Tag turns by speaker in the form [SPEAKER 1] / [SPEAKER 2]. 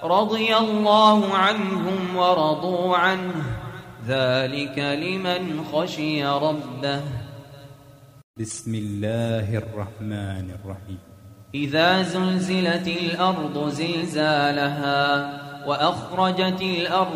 [SPEAKER 1] رضي الله عنهم ورضوا عنه ذلك لمن خشي ربه.
[SPEAKER 2] بسم الله الرحمن الرحيم.
[SPEAKER 1] إذا زلزلت الأرض زلزالها وأخرجت الأرض